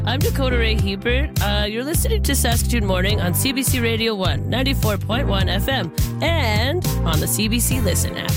I'm Dakota Ray Hebert. You're listening to Saskatoon Morning on CBC Radio 1, 94.1 FM, and on the CBC Listen app.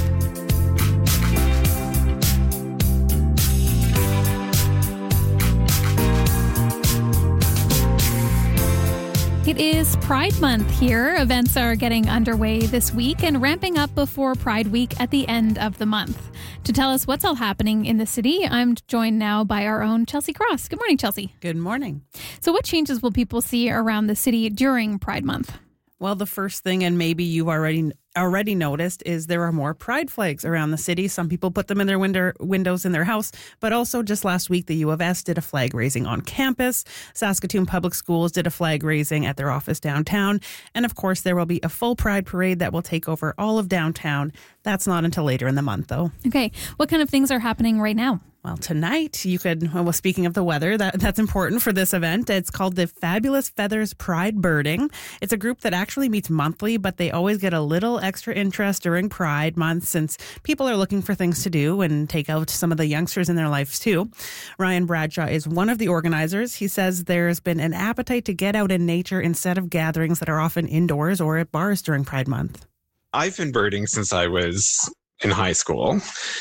It is Pride Month here. Events are getting underway this week and ramping up before Pride Week at the end of the month. To tell us what's all happening in the city, I'm joined now by our own Chelsea Cross. Good morning, Chelsea. Good morning. So what changes will people see around the city during Pride Month? Well, the first thing, and maybe you've already noticed, is there are more pride flags around the city. Some people put them in their windows in their house, but also just last week, the U of S did a flag raising on campus. Saskatoon Public Schools did a flag raising at their office downtown. And of course, there will be a full pride parade that will take over all of downtown. That's not until later in the month, though. Okay. What kind of things are happening right now? Well, tonight, speaking of the weather, that's important for this event. It's called the Fabulous Feathers Pride Birding. It's a group that actually meets monthly, but they always get a little extra interest during Pride Month since people are looking for things to do and take out some of the youngsters in their lives too. Ryan Bradshaw is one of the organizers. He says there's been an appetite to get out in nature instead of gatherings that are often indoors or at bars during Pride Month. I've been birding since I was in high school.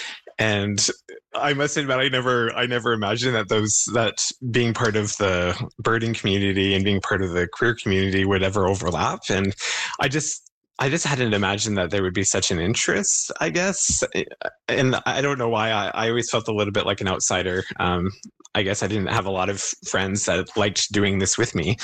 And I must admit, I never imagined that being part of the birding community and being part of the queer community would ever overlap. And I just hadn't imagined that there would be such an interest, I guess. And I don't know why. I always felt a little bit like an outsider. I guess I didn't have a lot of friends that liked doing this with me.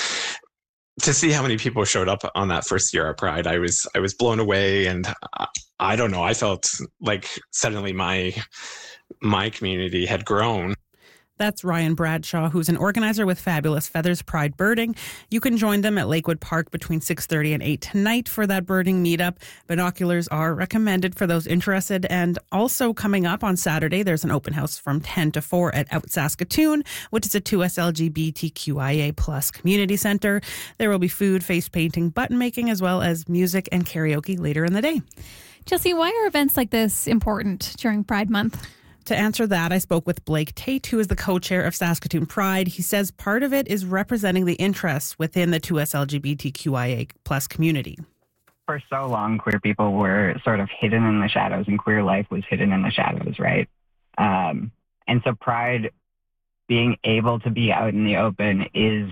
To see how many people showed up on that first year at Pride, I was blown away, and I don't know. I felt like suddenly my community had grown. That's Ryan Bradshaw, who's an organizer with Fabulous Feathers Pride Birding. You can join them at Lakewood Park between 6:30 and 8 tonight for that birding meetup. Binoculars are recommended for those interested. And also coming up on Saturday, there's an open house from 10 to 4 at Out Saskatoon, which is a 2S LGBTQIA plus community center. There will be food, face painting, button making, as well as music and karaoke later in the day. Chelsea, why are events like this important during Pride Month? To answer that, I spoke with Blake Tate, who is the co-chair of Saskatoon Pride. He says part of it is representing the interests within the 2S LGBTQIA plus community. For so long, queer people were sort of hidden in the shadows, and queer life was hidden in the shadows, right? And so Pride, being able to be out in the open, is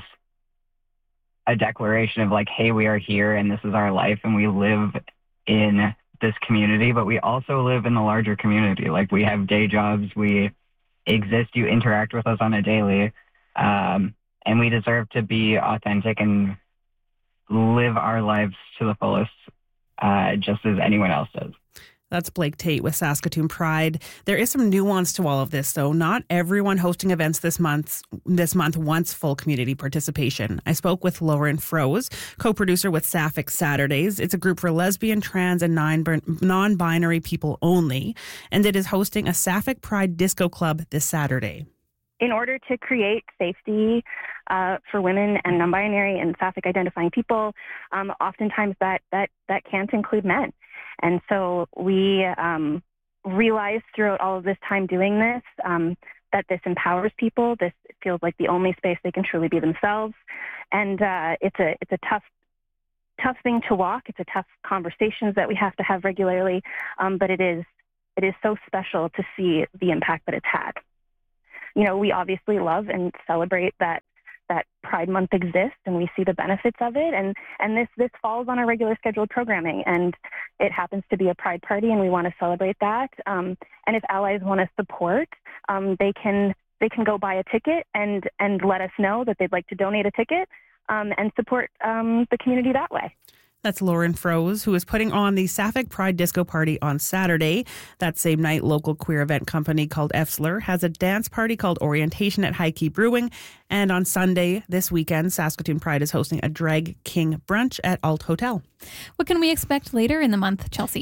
a declaration of like, hey, we are here and this is our life and we live in this community, but we also live in the larger community. Like, we have day jobs, we exist, you interact with us on a daily, and we deserve to be authentic and live our lives to the fullest, just as anyone else does. That's Blake Tate with Saskatoon Pride. There is some nuance to all of this, though. Not everyone hosting events this month wants full community participation. I spoke with Lauren Froese, co-producer with Sapphic Saturdays. It's a group for lesbian, trans, and non-binary people only, and it is hosting a Sapphic Pride Disco Club this Saturday. In order to create safety for women and non-binary and Sapphic identifying people, oftentimes that can't include men. And so we realized throughout all of this time doing this that this empowers people. This feels like the only space they can truly be themselves. And it's a tough thing to walk. It's a tough conversations that we have to have regularly. But it is so special to see the impact that it's had. You know, we obviously love and celebrate that Pride Month exists, and we see the benefits of it. And this falls on our regular scheduled programming, and it happens to be a Pride party, and we want to celebrate that. And if allies want to support, they can go buy a ticket and let us know that they'd like to donate a ticket and support the community that way. That's Lauren Froese, who is putting on the Sapphic Pride Disco Party on Saturday. That same night, local queer event company called Efsler has a dance party called Orientation at High Key Brewing. And on Sunday, this weekend, Saskatoon Pride is hosting a Drag King brunch at Alt Hotel. What can we expect later in the month, Chelsea?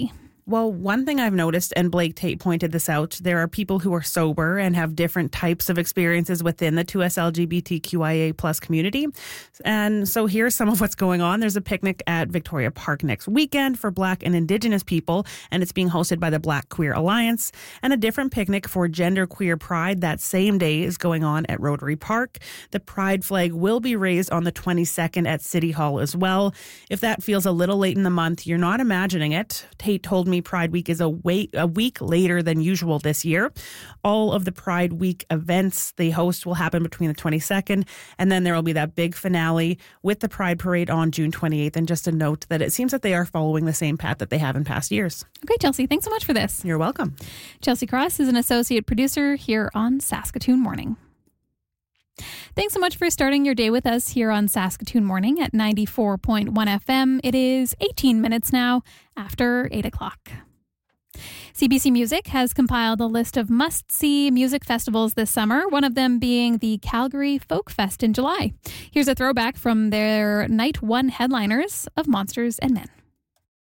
Well, one thing I've noticed, and Blake Tate pointed this out, there are people who are sober and have different types of experiences within the 2S LGBTQIA plus community. And so here's some of what's going on. There's a picnic at Victoria Park next weekend for Black and Indigenous people, and it's being hosted by the Black Queer Alliance. And a different picnic for genderqueer pride that same day is going on at Rotary Park. The pride flag will be raised on the 22nd at City Hall as well. If that feels a little late in the month, you're not imagining it. Tate told me Pride Week is a week later than usual this year. All of the Pride Week events they host will happen between the 22nd, and then there will be that big finale with the Pride Parade on June 28th. And just a note that it seems that they are following the same path that they have in past years. Okay, Chelsea, thanks so much for this. You're welcome. Chelsea Cross is an associate producer here on Saskatoon Morning. Thanks so much for starting your day with us here on Saskatoon Morning at 94.1 FM. It is 18 minutes now after 8 o'clock. CBC Music has compiled a list of must-see music festivals this summer, one of them being the Calgary Folk Fest in July. Here's a throwback from their Night 1 headliners of Monsters and Men.